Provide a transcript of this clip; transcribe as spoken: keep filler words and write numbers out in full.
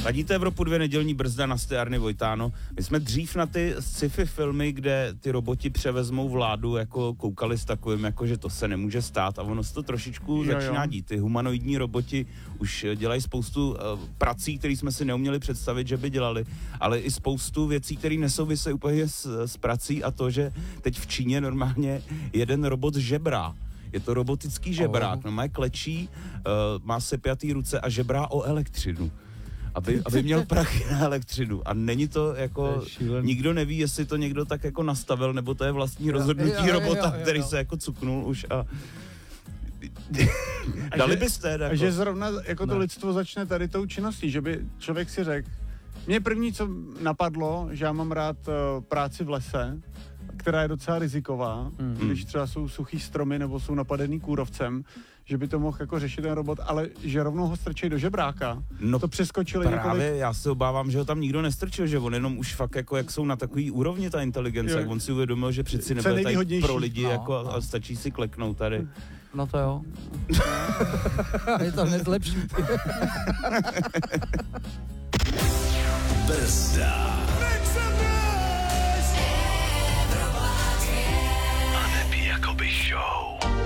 Ladíte Evropu dvě, nedělní brzda na Arny Vojtáno. My jsme dřív na ty sci-fi filmy, kde ty roboti převezmou vládu, jako koukali s takovým, jako že to se nemůže stát a ono se to trošičku jo, začíná jo. dít. Ty humanoidní roboti už dělají spoustu uh, prací, které jsme si neuměli představit, že by dělali, ale i spoustu věcí, které nesouvisejí úplně s, s prací a to, že teď v Číně normálně jeden robot žebrá. Je to robotický žebrák, oh. no má klečí, uh, má sepjatý ruce a žebrá o elektřinu. Aby, aby měl prachy na elektřinu. A není to jako, to nikdo neví, jestli to někdo tak jako nastavil, nebo to je vlastní rozhodnutí jo, jo, robota, jo, jo, jo. který se jako cuknul už a... a Dali že, byste? Jako... A že zrovna jako to no. lidstvo začne tady tou činností, že by člověk si řekl, mně první, co napadlo, že já mám rád uh, práci v lese, která je docela riziková, mm. když třeba jsou suchý stromy nebo jsou napadený kůrovcem, že by to mohl jako řešit ten robot, ale že rovnou ho strčí do žebráka. No to přeskočili právě, několik... já se obávám, že ho tam nikdo nestrčil, že on jenom už fakt jako, jak jsou na takový úrovni ta inteligence, jak on si uvědomil, že přeci nebude tady pro lidi no, jako no. a stačí si kleknout tady. No to jo. Je to hned lepší. Brzda.